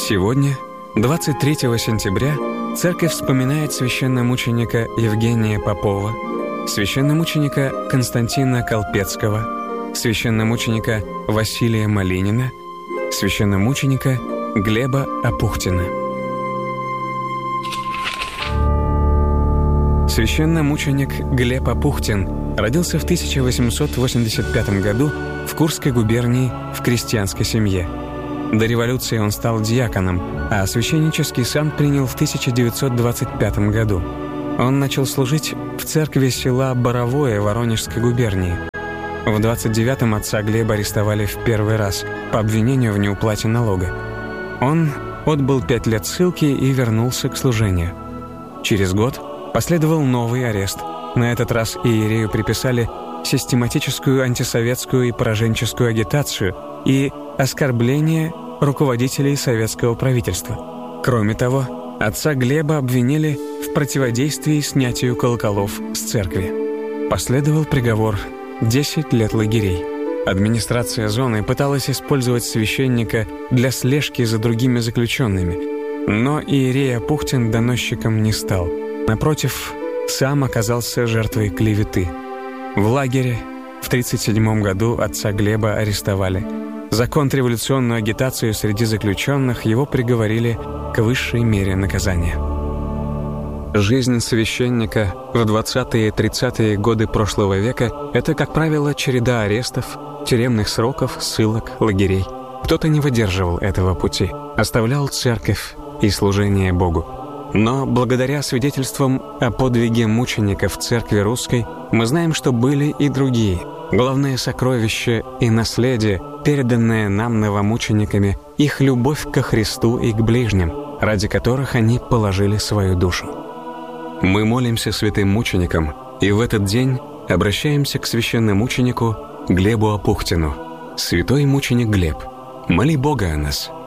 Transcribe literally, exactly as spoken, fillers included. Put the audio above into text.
Сегодня, двадцать третьего сентября, церковь вспоминает священномученика Евгения Попова, священномученика Константина Колпецкого, священномученика Василия Малинина, священномученика Глеба Апухтина. Священномученик Глеб Апухтин родился в тысяча восемьсот восемьдесят пятом году в Курской губернии в крестьянской семье. До революции он стал диаконом, а священнический сан принял в тысяча девятьсот двадцать пятом году. Он начал служить в церкви села Боровое Воронежской губернии. В двадцать девятом отца Глеба арестовали в первый раз по обвинению в неуплате налога. Он отбыл пять лет ссылки и вернулся к служению. Через год последовал новый арест. На этот раз иерею приписали систематическую антисоветскую и пораженческую агитацию и оскорбление руководителей советского правительства. Кроме того, отца Глеба обвинили в противодействии снятию колоколов с церкви. Последовал приговор — десять лет лагерей. Администрация зоны пыталась использовать священника для слежки за другими заключенными, но иерей Апухтин доносчиком не стал. Напротив, сам оказался жертвой клеветы. В лагере в тридцать седьмом году отца Глеба арестовали. За контрреволюционную агитацию среди заключенных его приговорили к высшей мере наказания. Жизнь священника в двадцатые и тридцатые годы прошлого века — это, как правило, череда арестов, тюремных сроков, ссылок, лагерей. Кто-то не выдерживал этого пути, оставлял церковь и служение Богу. Но благодаря свидетельствам о подвиге мучеников в церкви русской мы знаем, что были и другие. Главное сокровище и наследие, переданное нам новомучениками, их любовь ко Христу и к ближним, ради которых они положили свою душу. Мы молимся святым мученикам и в этот день обращаемся к священномученику Глебу Апухтину. Святой мученик Глеб, моли Бога о нас.